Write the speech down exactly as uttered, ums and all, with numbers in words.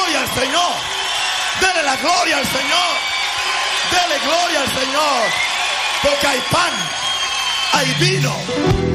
gloria al Señor. Dele la gloria al Señor. Dele gloria al Señor. Porque hay pan, hay vino.